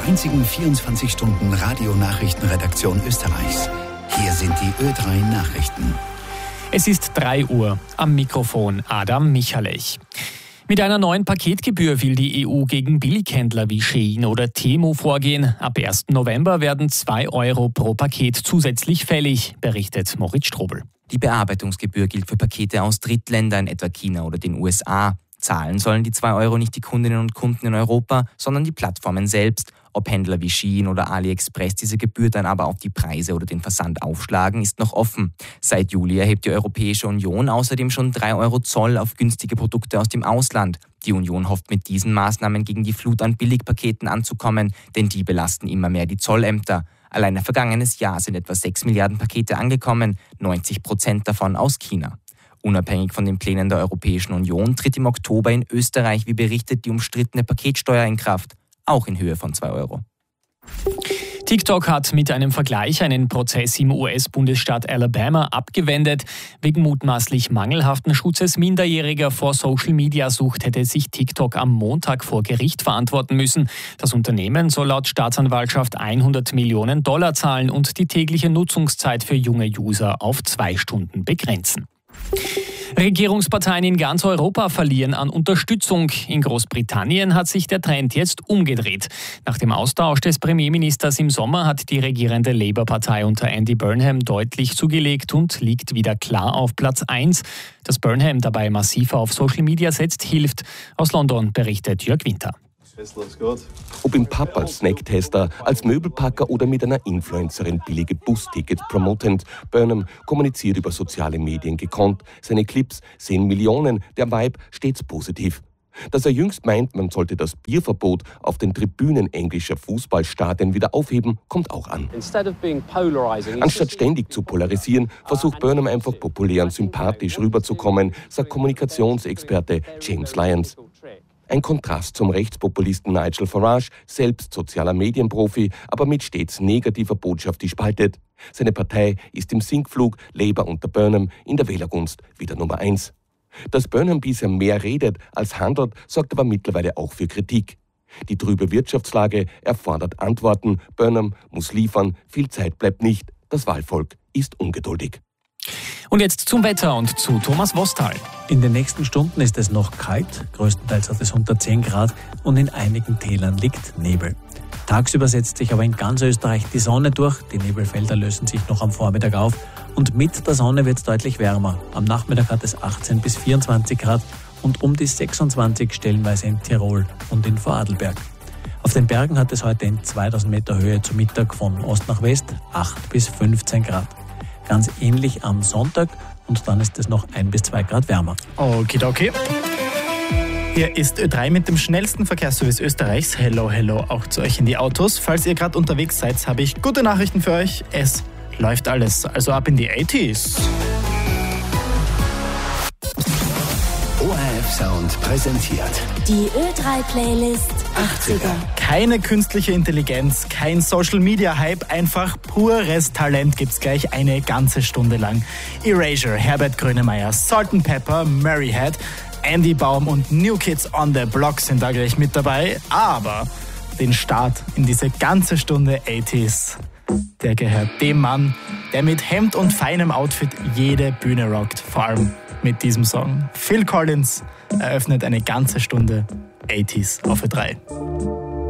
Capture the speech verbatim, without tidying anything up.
einzigen vierundzwanzig Stunden Radionachrichtenredaktion Österreichs. Hier sind die Ö drei Nachrichten. Es ist drei Uhr. Am Mikrofon Adam Michalech. Mit einer neuen Paketgebühr will die E U gegen Billighändler wie Shein oder Temu vorgehen. Ab ersten November werden zwei Euro pro Paket zusätzlich fällig, berichtet Moritz Strobel. Die Bearbeitungsgebühr gilt für Pakete aus Drittländern, etwa China oder den U S A. Zahlen sollen die zwei Euro nicht die Kundinnen und Kunden in Europa, sondern die Plattformen selbst. Ob Händler wie Shein oder AliExpress diese Gebühr dann aber auf die Preise oder den Versand aufschlagen, ist noch offen. Seit Juli erhebt die Europäische Union außerdem schon drei Euro Zoll auf günstige Produkte aus dem Ausland. Die Union hofft mit diesen Maßnahmen gegen die Flut an Billigpaketen anzukommen, denn die belasten immer mehr die Zollämter. Allein vergangenes Jahr sind etwa sechs Milliarden Pakete angekommen, neunzig Prozent davon aus China. Unabhängig von den Plänen der Europäischen Union tritt im Oktober in Österreich, wie berichtet, die umstrittene Paketsteuer in Kraft, auch in Höhe von zwei Euro. TikTok hat mit einem Vergleich einen Prozess im U S-Bundesstaat Alabama abgewendet. Wegen mutmaßlich mangelhaften Schutzes Minderjähriger vor Social-Media-Sucht hätte sich TikTok am Montag vor Gericht verantworten müssen. Das Unternehmen soll laut Staatsanwaltschaft hundert Millionen Dollar zahlen und die tägliche Nutzungszeit für junge User auf zwei Stunden begrenzen. Regierungsparteien in ganz Europa verlieren an Unterstützung. In Großbritannien hat sich der Trend jetzt umgedreht. Nach dem Austausch des Premierministers im Sommer hat die regierende Labour-Partei unter Andy Burnham deutlich zugelegt und liegt wieder klar auf Platz eins. Dass Burnham dabei massiver auf Social Media setzt, hilft. Aus London berichtet Jörg Winter. Ob im Pub als Snacktester, als Möbelpacker oder mit einer Influencerin billige Bustickets promotend, Burnham kommuniziert über soziale Medien gekonnt. Seine Clips sehen Millionen, der Vibe stets positiv. Dass er jüngst meint, man sollte das Bierverbot auf den Tribünen englischer Fußballstadien wieder aufheben, kommt auch an. Anstatt ständig zu polarisieren, versucht Burnham einfach populär und sympathisch rüberzukommen, sagt Kommunikationsexperte James Lyons. Ein Kontrast zum Rechtspopulisten Nigel Farage, selbst sozialer Medienprofi, aber mit stets negativer Botschaft, die spaltet. Seine Partei ist im Sinkflug, Labour unter Burnham in der Wählergunst wieder Nummer eins. Dass Burnham bisher mehr redet als handelt, sorgt aber mittlerweile auch für Kritik. Die trübe Wirtschaftslage erfordert Antworten, Burnham muss liefern, viel Zeit bleibt nicht. Das Wahlvolk ist ungeduldig. Und jetzt zum Wetter und zu Thomas Wostal. In den nächsten Stunden ist es noch kalt, größtenteils hat es unter zehn Grad und in einigen Tälern liegt Nebel. Tagsüber setzt sich aber in ganz Österreich die Sonne durch, die Nebelfelder lösen sich noch am Vormittag auf und mit der Sonne wird es deutlich wärmer. Am Nachmittag hat es achtzehn bis vierundzwanzig Grad und um die sechsundzwanzig stellenweise in Tirol und in Vorarlberg. Auf den Bergen hat es heute in zweitausend Meter Höhe zu Mittag von Ost nach West acht bis fünfzehn Grad. Ganz ähnlich am Sonntag und dann ist es noch ein bis zwei Grad wärmer. Okidoki. Hier ist Ö drei mit dem schnellsten Verkehrsservice Österreichs. Hello, hello, auch zu euch in die Autos. Falls ihr gerade unterwegs seid, habe ich gute Nachrichten für euch. Es läuft alles, also ab in die achtziger. O R F Sound präsentiert die Ö drei Playlist achtziger. Keine künstliche Intelligenz, kein Social-Media-Hype, einfach pures Talent gibt's gleich eine ganze Stunde lang. Erasure, Herbert Grönemeyer, Salt and Pepper, Murrayhead, Andy Baum und New Kids on the Block sind da gleich mit dabei. Aber den Start in diese ganze Stunde achtziger, der gehört dem Mann, der mit Hemd und feinem Outfit jede Bühne rockt. Vor allem mit diesem Song. Phil Collins eröffnet eine ganze Stunde achtziger auf Ö drei.